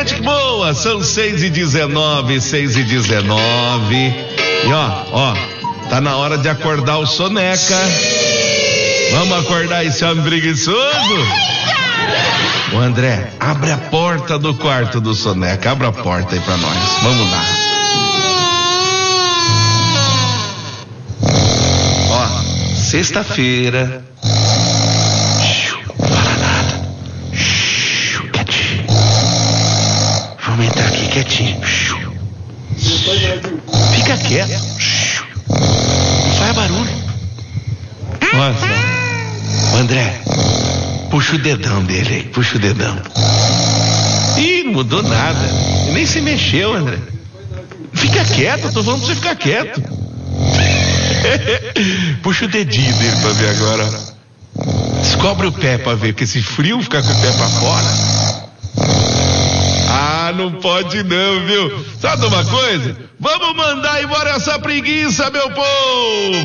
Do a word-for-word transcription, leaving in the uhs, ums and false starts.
Gente boa, são seis e dezenove, seis e dezenove. E ó, ó, tá na hora de acordar o soneca. Vamos acordar esse homem preguiçoso? Ô André, abre a porta do quarto do soneca, abre a porta aí pra nós, vamos lá. Ó, sexta-feira. Fala nada. Quietinho. Vamos entrar aqui quietinho. Fica quieto. Não faz barulho. Nossa. André, puxa o dedão dele aí, puxa o dedão. Ih, não mudou nada. Nem se mexeu, André. Fica quieto, eu tô falando pra você ficar quieto. Puxa o dedinho dele pra ver agora. Descobre o pé pra ver, porque esse frio ficar com o pé pra fora. Ah, não pode não, viu? Sabe uma coisa? Vamos mandar embora essa preguiça, meu povo!